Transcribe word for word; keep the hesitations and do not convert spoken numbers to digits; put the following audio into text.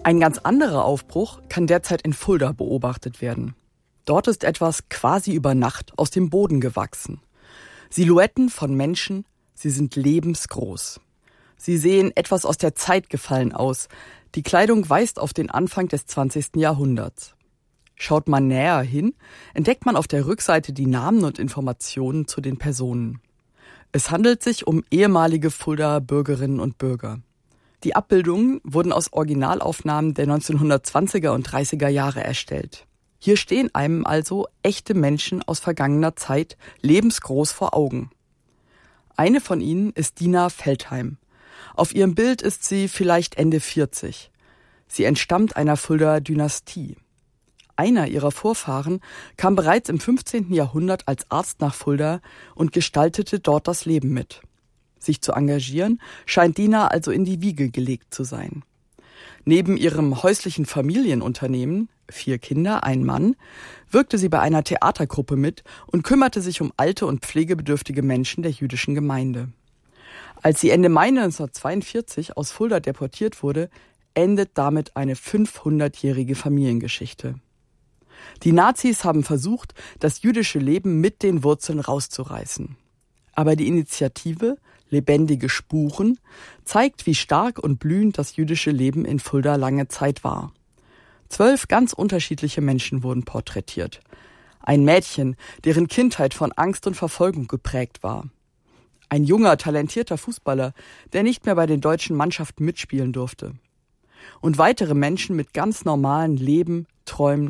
Ein ganz anderer Aufbruch kann derzeit in Fulda beobachtet werden. Dort ist etwas quasi über Nacht aus dem Boden gewachsen. Silhouetten von Menschen, sie sind lebensgroß. Sie sehen etwas aus der Zeit gefallen aus. Die Kleidung weist auf den Anfang des zwanzigsten Jahrhunderts. Schaut man näher hin, entdeckt man auf der Rückseite die Namen und Informationen zu den Personen. Es handelt sich um ehemalige Fuldaer Bürgerinnen und Bürger. Die Abbildungen wurden aus Originalaufnahmen der neunzehnhundertzwanziger und dreißiger Jahre erstellt. Hier stehen einem also echte Menschen aus vergangener Zeit lebensgroß vor Augen. Eine von ihnen ist Dina Feldheim. Auf ihrem Bild ist sie vielleicht Ende vierzig. Sie entstammt einer Fuldaer Dynastie. Einer ihrer Vorfahren kam bereits im fünfzehnten Jahrhundert als Arzt nach Fulda und gestaltete dort das Leben mit. Sich zu engagieren, scheint Dina also in die Wiege gelegt zu sein. Neben ihrem häuslichen Familienunternehmen, vier Kinder, ein Mann, wirkte sie bei einer Theatergruppe mit und kümmerte sich um alte und pflegebedürftige Menschen der jüdischen Gemeinde. Als sie Ende Mai neunzehnhundertzweiundvierzig aus Fulda deportiert wurde, endet damit eine fünfhundertjährige Familiengeschichte. Die Nazis haben versucht, das jüdische Leben mit den Wurzeln rauszureißen. Aber die Initiative Lebendige Spuren zeigt, wie stark und blühend das jüdische Leben in Fulda lange Zeit war. Zwölf ganz unterschiedliche Menschen wurden porträtiert. Ein Mädchen, deren Kindheit von Angst und Verfolgung geprägt war. Ein junger, talentierter Fußballer, der nicht mehr bei den deutschen Mannschaften mitspielen durfte. Und weitere Menschen mit ganz normalen Leben, Träumen